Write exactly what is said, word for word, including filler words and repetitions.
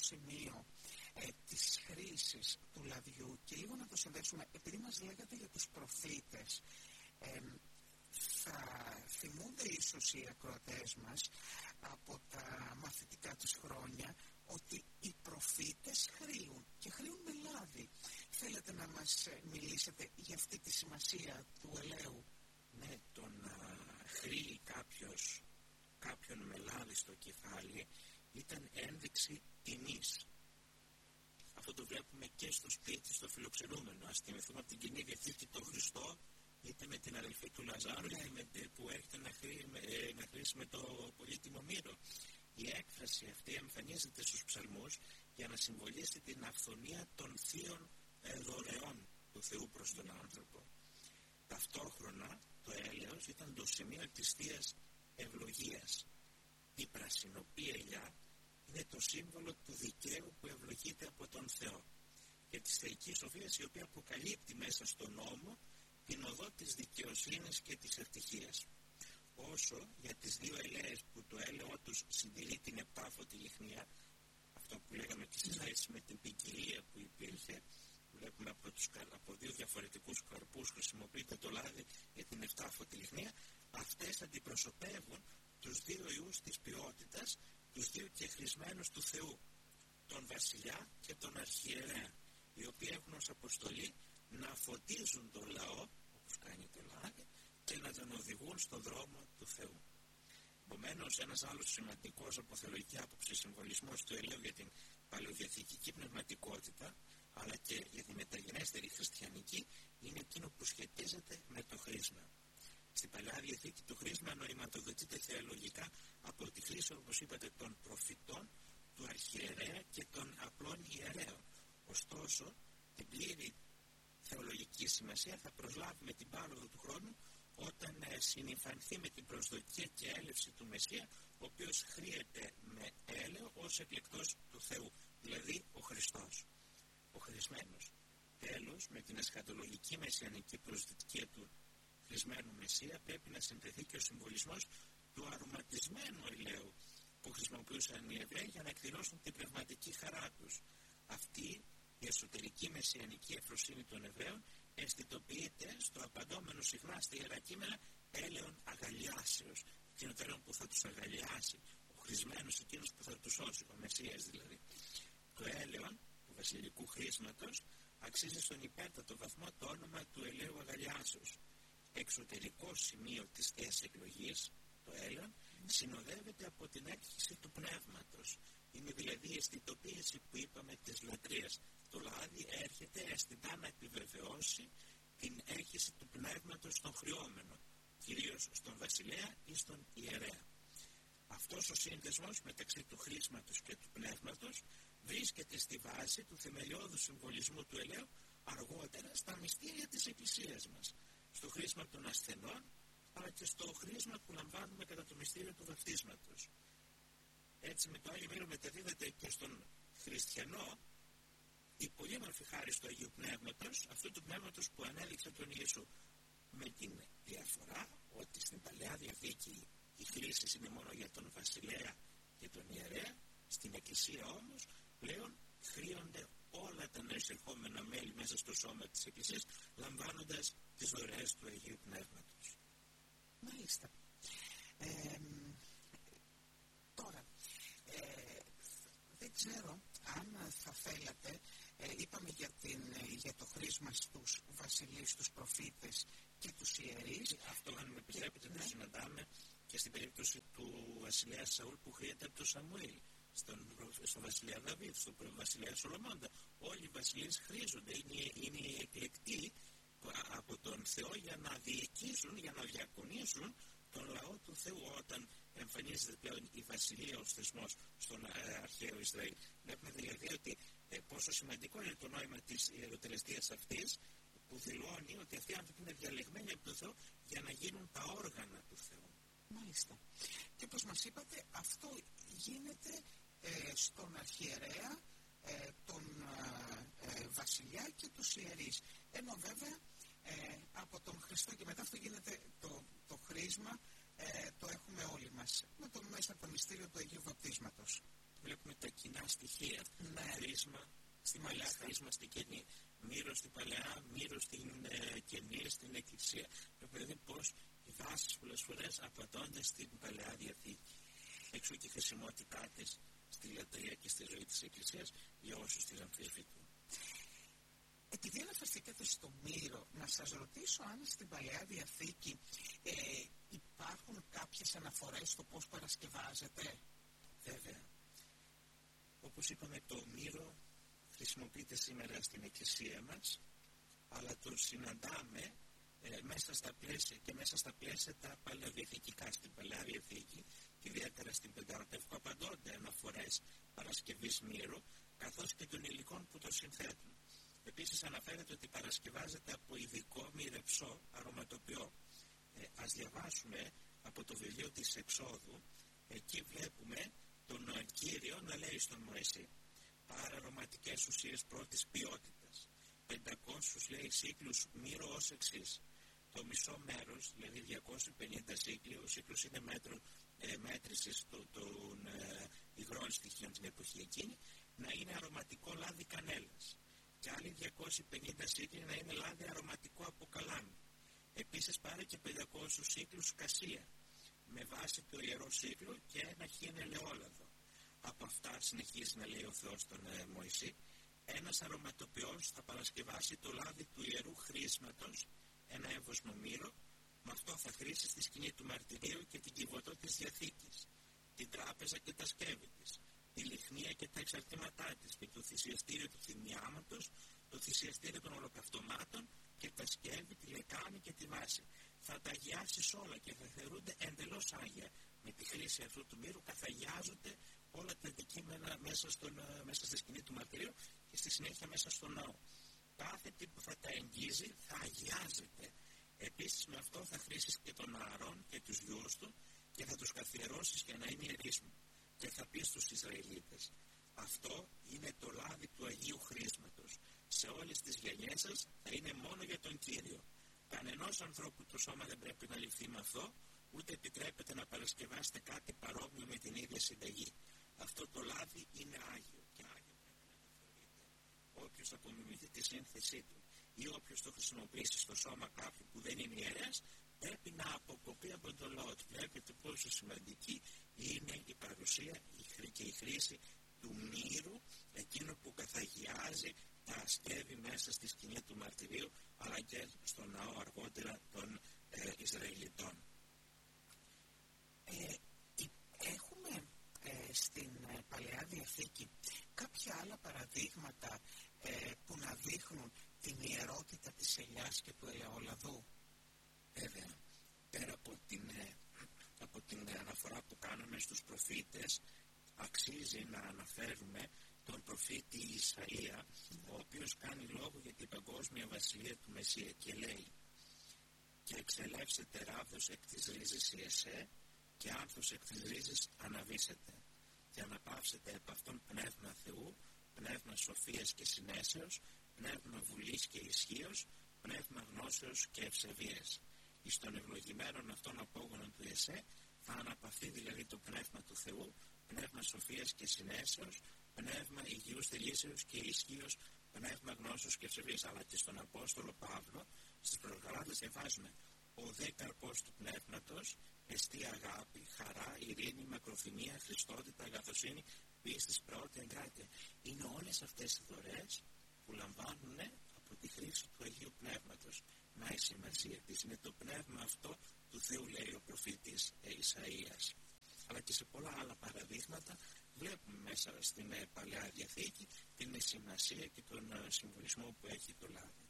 σημείο ε, της χρήσης του λαδιού και λίγο να το συνδέσουμε, επειδή μας λέγατε για τους προφήτες, ε, θα θυμούνται ίσως οι ακροατές μας από τα μαθητικά τους χρόνια ότι οι προφήτες χρήουν και χρήουν με λάδι. Θέλετε να μας μιλήσετε για αυτή τη σημασία του ελαίου? Ναι, το να χρήει κάποιος κάποιον με λάδι στο κεφάλι ήταν ένδειξη τιμής. Αυτό το βλέπουμε και στο σπίτι, στο φιλοξενούμενο. Ας θυμηθούμε από την Κοινή Διαθήκη τον Χριστό, είτε με την αδελφή του Λαζάρου, είτε με, που έρχεται να χρήσει με, να χρήσει με το πολύτιμο μύρο. Η έκφραση αυτή εμφανίζεται στους ψαλμούς για να συμβολήσει την αυθονία των θείων δωρεών του Θεού προς τον άνθρωπο. Ταυτόχρονα το έλεος ήταν το σημείο της θείας ευλογίας. Η πρασινοπή ελιά είναι το σύμβολο του δικαίου που ευλογείται από τον Θεό και της θεϊκής σοφίας, η οποία αποκαλύπτει μέσα στον νόμο την οδό της δικαιοσύνης και της ευτυχίας. Όσο για τις δύο ελαίες που το έλεο τους συντηρεί την επτάφωτη λιχνία, αυτό που λέγαμε και στη σχέση με την ποικιλία που υπήρχε, βλέπουμε από, τους, από δύο διαφορετικούς καρπούς χρησιμοποιείται το λάδι για την επτάφωτη λιχνία, αυτές αντιπροσωπεύουν τους δύο ιούς της ποιότητας, τους δύο κεχρισμένους του Θεού, τον βασιλιά και τον αρχιερέα, οι οποίοι έχουν ως αποστολή να φωτίζουν τον λαό, όπως κάνει το λάδι, και να τον οδηγούν στον δρόμο του Θεού. Επομένως, ένας άλλος σημαντικός από θεολογική άποψη συμβολισμός του ελαίου για την παλαιοδιαθηκική πνευματικότητα, αλλά και για τη μεταγενέστερη χριστιανική, είναι εκείνο που σχετίζεται με το χρήσμα. Στην Παλαιά Διαθήκη το χρήσμα νοηματοδοτείται θεολογικά από τη χρήση, όπως είπατε, των προφητών, του αρχιερέα και των απλών ιερέων. Ωστόσο, την πλήρη θεολογική σημασία θα προσλάβει την πάροδο του χρόνου, όταν ε, συνυμφανθεί με την προσδοκία και έλευση του Μεσσία, ο οποίος χρήεται με έλαιο ως εκλεκτός του Θεού, δηλαδή ο Χριστός, ο χρησμένος. Τέλος, με την εσχατολογική μεσιανική προσδοκία του χρησμένου Μεσσία πρέπει να συνδεθεί και ο συμβολισμός του αρωματισμένου ελαίου που χρησιμοποιούσαν οι Εβραίοι για να εκδηλώσουν την πνευματική χαρά τους. Αυτή η εσωτερική μεσιανική ευφροσύνη των Εβραίων αισθητοποιείται στο απαντόμενο συχνά στα Ιερά Κείμενα έλεον αγαλιάσεως, εκείνο το έλεον που θα τους αγαλιάσει, ο χρησμένος εκείνος που θα τους σώσει, ο Μεσσίας δηλαδή. Το έλεον του βασιλικού χρήσματος αξίζει στον υπέρτατο βαθμό το όνομα του ελαίου αγαλιάσεως. Εξωτερικό σημείο της θείας εκλογής, το έλεον, συνοδεύεται από την έκχυση του πνεύματος. Είναι δηλαδή η αισθητοποίηση που είπαμε της λατρείας. Το λάδι έρχεται αισθητά να επιβεβαιώσει την έκχυση του πνεύματος στον χρειόμενο, κυρίως στον βασιλέα ή στον ιερέα. Αυτός ο σύνδεσμος μεταξύ του χρήσματος και του πνεύματος βρίσκεται στη βάση του θεμελιώδου συμβολισμού του ελαίου αργότερα στα μυστήρια της Εκκλησίας μας, στο χρήσμα των ασθενών, αλλά και στο χρήσμα που λαμβάνουμε κατά το μυστήριο του βαπτίσματος. Έτσι, με το Άγιο Μύρο μεταδίδεται και στον χριστιανό η πολύμορφη χάρις του Αγίου Πνεύματος, αυτού του Πνεύματος που ανέδειξε τον Ιησού, με την διαφορά ότι στην Παλαιά Διαθήκη η χρήση είναι μόνο για τον βασιλέα και τον ιερέα, στην Εκκλησία όμως πλέον χρήονται όλα τα νεοεισερχόμενα μέλη μέσα στο σώμα της Εκκλησίας, λαμβάνοντας τις δωρεές του Αγίου Πνεύματος. Μάλιστα. Ε, τώρα, ε, δεν ξέρω αν θα θέλατε, ε, είπαμε για, την, για το χρήσμα στους βασιλείς, στους προφήτες και τους ιερείς. Αυτό, αν με επιτρέπετε, το ναι. συναντάμε και στην περίπτωση του βασιλέα Σαούλ που χρειάζεται από τον Σαμουήλ, στον, στον βασιλέα Δαβίδ, στον βασιλέα Σολομώντα. Όλοι οι βασιλείς χρήζονται, είναι, είναι οι εκλεκτοί από τον Θεό για να διοικήσουν, για να διακονήσουν τον λαό του Θεού. Όταν εμφανίζεται πλέον η βασιλεία ως θεσμός στον ε, αρχαίο Ισραήλ, βλέπουμε δηλαδή ότι ε, πόσο σημαντικό είναι το νόημα της ιεροτελεστίας αυτής, που δηλώνει ότι αυτοί οι άνθρωποι είναι διαλεγμένοι από τον Θεό για να γίνουν τα όργανα του Θεού. Μάλιστα. Και όπως μας είπατε, αυτό γίνεται ε, στον αρχιερέα, ε, τον ε, ε, βασιλιά και τους ιερείς. Ενώ βέβαια ε, από τον Χριστό και μετά αυτό γίνεται το, το χρήσμα, ε, το έχουμε όλοι μας, με το μέσα από το μυστήριο του Αγίου Βαπτίσματος. Βλέπουμε τα κοινά στοιχεία στην Παλαιά Διαθήκη. Εξού και η χρησιμότητά της στη λατρεία και στη ζωή της Εκκλησίας για όσους την αμφισβητούν. Επειδή αναφερθήκατε στο μύρο, να σας ρωτήσω αν στην Παλαιά Διαθήκη ε, υπάρχουν κάποιες αναφορές στο πώς παρασκευάζεται. Βέβαια. Όπως είπαμε, το μύρο χρησιμοποιείται σήμερα στην Εκκλησία μας, αλλά το συναντάμε ε, μέσα στα πλαίσια και μέσα στα πλαίσια τα παλαιοδιαθηκικά στην Παλαιά Διαθήκη, ιδιαίτερα στην Πενταρωτεύκο, απαντώνται αναφορές παρασκευής μύρου, καθώς και των υλικών που το συνθέτουν. Επίσης αναφέρεται ότι παρασκευάζεται από ειδικό μυρεψό αρωματοποιό. Ε, ας διαβάσουμε από το βιβλίο της Εξόδου. Εκεί βλέπουμε τον Κύριο να λέει στον Μωυσή: πάρε αρωματικές ουσίες πρώτης ποιότητας, πεντακόσιους λέει σύκλους μύρο ως εξής. Το μισό μέρος, δηλαδή διακόσιους πενήντα σύκλοι, ο σύκλος είναι μέτρο ε, μέτρησης των ε, υγρών στοιχείων την εποχή εκείνη, να είναι αρωματικό λάδι κανέλας. Και άλλοι διακόσιοι πενήντα σύκλοι να είναι λάδι αρωματικό από καλάμι. Επίσης πάρε και πεντακόσιους σύκλους κασία, με βάση το ιερό σύκλο και ένα χίν ελαιόλαδο. Από αυτά, συνεχίζει να λέει ο Θεός στον ε, Μωυσή, ένας αρωματοποιός θα παρασκευάσει το λάδι του ιερού χρήσματος, ένα εύωσμο μύρο, με αυτό θα χρήσει στη σκηνή του μαρτυρίου και την κυβωτό της Διαθήκης, την τράπεζα και τα σκεύη της, τη λιχνία και τα εξαρτήματά της, και το θυσιαστήριο του θυμιάματος, το θυσιαστήριο των ολοκαυτωμάτων και τα σκεύη, τη λεκάνη και τη βάση. Θα τα αγιάσεις όλα και θα θεωρούνται εντελώς άγια. Με τη χρήση αυτού του μύρου καθαγιάζονται όλα τα αντικείμενα μέσα, στον, μέσα στη σκηνή του μαρτυρίου και στη συνέχεια μέσα στο ναό. Κάθε τι που θα τα εγγύζει θα αγιάζεται. Επίσης με αυτό θα χρήσεις και τον Ααρών και τους γιους του και θα τους καθιερώσεις για να είναι ιερείς μου. Και θα πεις στους Ισραηλίτες: αυτό είναι το λάδι του Αγίου Χρήσματος. Σε όλες τις γενιές σας θα είναι μόνο για τον Κύριο. Κανενός ανθρώπου το σώμα δεν πρέπει να ληφθεί με αυτό, ούτε επιτρέπεται να παρασκευάσετε κάτι παρόμοιο με την ίδια συνταγή. Αυτό το λάδι είναι άγιο και άγιο πρέπει να το θεωρείτε. Όποιος απομιμηθεί τη σύνθεσή του ή όποιος το χρησιμοποιήσει στο σώμα κάποιου που δεν είναι ιερέας, πρέπει να αποκοπεί από τον λαό του. Βλέπετε πόσο σημαντική είναι η παρουσία και η χρήση του μύρου, εκείνο που καθαγιάζει τα ασκεύη μέσα στη σκηνή του μαρτυρίου, αλλά και στο ναό αργότερα των ε, Ισραηλιτών. Ε, έχουμε ε, στην ε, Παλαιά Διαθήκη κάποια άλλα παραδείγματα ε, που να δείχνουν την ιερότητα της ελιάς και του ελαιόλαδου. Βέβαια, πέρα από την, ε, από την αναφορά που κάνουμε στους προφήτες, αξίζει να αναφέρουμε τον προφήτη Ισαΐα, ο οποίος κάνει λόγο για την παγκόσμια βασιλεία του Μεσσία και λέει: και εξελεύσετε ράβδος εκ της ρίζης η εσέ και άνθος εκ της ρίζης αναβήσετε και αναπαύσετε επ' αυτόν πνεύμα Θεού, πνεύμα σοφίας και συνέσεως, πνεύμα βουλής και ισχύος, πνεύμα γνώσεως και ευσεβίας. Εις των ευλογημένων αυτών απόγονων του εσέ θα αναπαυθεί δηλαδή το πνεύμα του Θεού, πνεύμα σοφίας και συνέσεως, πνεύμα υγιούς θελήσεως και ισχύος, πνεύμα γνώσεως και ευσεβίας. Αλλά και στον Απόστολο Παύλο, στις Πρωτογαλάτες διαβάζουμε: ο δε καρπός του πνεύματος, εστί αγάπη, χαρά, ειρήνη, μακροθυμία, χριστότητα, αγαθοσύνη, πίστης, πραότητα, εγκράτεια. Είναι όλες αυτές οι δωρεές που λαμβάνουν από τη χρήση του Αγίου Πνεύματος. Να η σημασία της είναι το πνεύμα αυτό του Θεού, λέει ο προφήτης Ισαΐας. Αλλά και σε πολλά άλλα παραδείγματα βλέπουμε μέσα στην Παλαιά Διαθήκη την σημασία και τον συμβολισμό που έχει το λάδι.